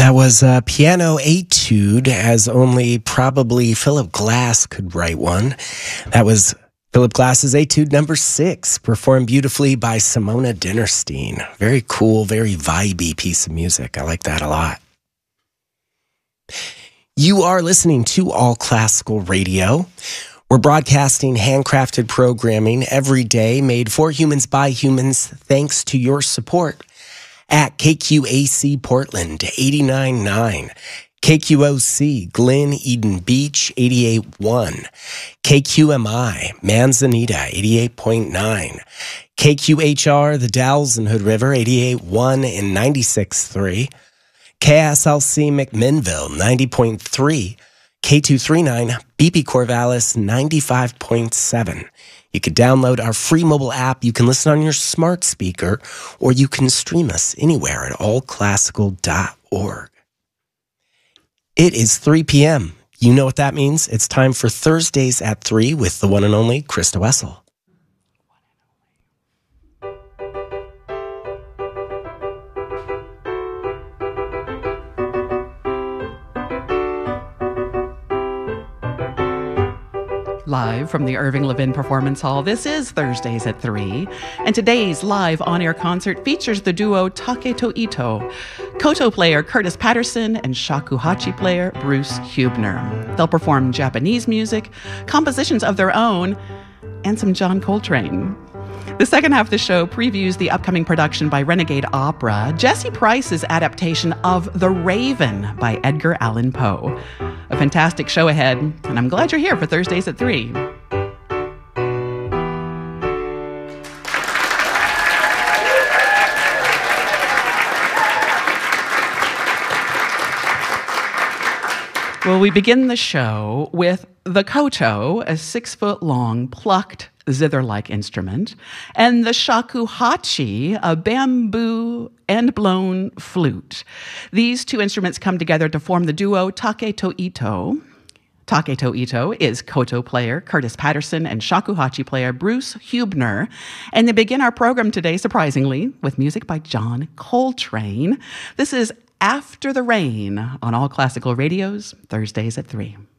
That was a piano etude, as only probably Philip Glass could write one. That was Philip Glass's Etude number 6, performed beautifully by Simona Dinnerstein. Very cool, very vibey piece of music. I like that a lot. You are listening to All Classical Radio. We're broadcasting handcrafted programming every day made for humans by humans, thanks to your support. At KQAC Portland 89.9, KQOC Glen Eden Beach 88.1, KQMI Manzanita 88.9, KQHR The Dalles and Hood River 88.1 and 96.3, KSLC McMinnville 90.3, K239 BP Corvallis 95.7. You can download our free mobile app. You can listen on your smart speaker, or you can stream us anywhere at allclassical.org. It is 3 p.m. You know what that means. It's time for Thursdays at 3 with the one and only Krista Wessel. Live from the Irving Levin Performance Hall, this is Thursdays at 3, and today's live on-air concert features the duo Taketo Ito, koto player Curtis Patterson, and shakuhachi player Bruce Huebner. They'll perform Japanese music, compositions of their own, and some John Coltrane. The second half of the show previews the upcoming production by Renegade Opera, Jesse Price's adaptation of The Raven by Edgar Allan Poe. A fantastic show ahead, and I'm glad you're here for Thursdays at 3. Well, we begin the show with the koto, a 6-foot-long plucked zither-like instrument, and the shakuhachi, a bamboo end-blown flute. These two instruments come together to form the duo Taketo Ito. Taketo Ito is koto player Curtis Patterson and shakuhachi player Bruce Huebner. And they begin our program today, surprisingly, with music by John Coltrane. This is After the Rain on All Classical Radio's Thursdays at 3.